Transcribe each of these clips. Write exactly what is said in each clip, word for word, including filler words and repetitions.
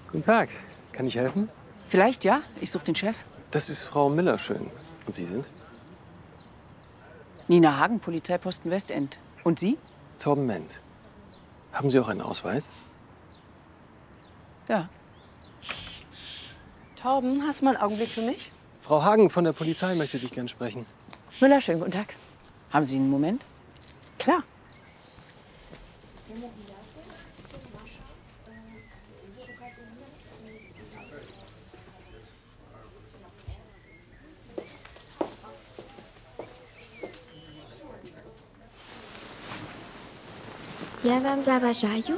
Guten Tag. Kann ich helfen? Vielleicht ja. Ich suche den Chef. Das ist Frau Miller-Schön. Und Sie sind? Nina Hagen, Polizeiposten Westend. Und Sie? Torben Ment. Haben Sie auch einen Ausweis? Ja. Torben, hast du mal einen Augenblick für mich? Frau Hagen von der Polizei möchte dich gern sprechen. Müller, schönen guten Tag. Haben Sie einen Moment? Klar. Ja, wam zaważają?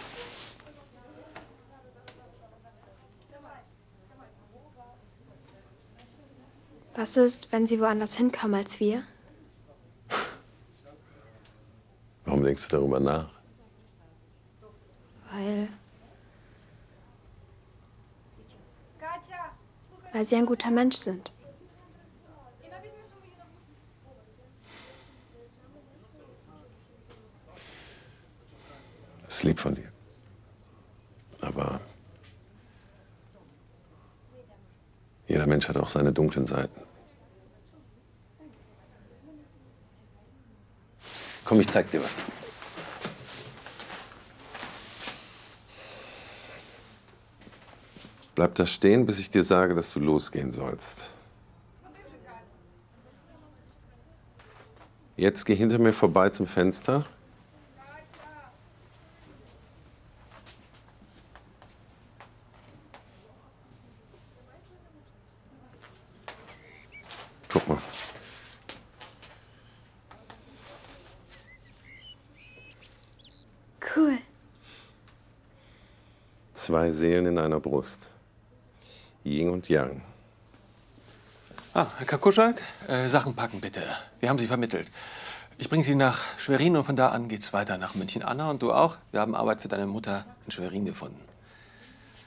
Was ist, wenn sie woanders hinkommen als wir? Warum denkst du darüber nach? Weil... Weil sie ein guter Mensch sind. Das ist lieb von dir. Aber jeder Mensch hat auch seine dunklen Seiten. Komm, ich zeig dir was. Bleib da stehen, bis ich dir sage, dass du losgehen sollst. Jetzt geh hinter mir vorbei zum Fenster. Guck mal. Cool. Zwei Seelen in einer Brust. Yin und Yang. Ah, Herr Kakuschak, äh, Sachen packen bitte. Wir haben Sie vermittelt. Ich bringe Sie nach Schwerin und von da an geht's weiter nach München. Anna und du auch? Wir haben Arbeit für deine Mutter in Schwerin gefunden.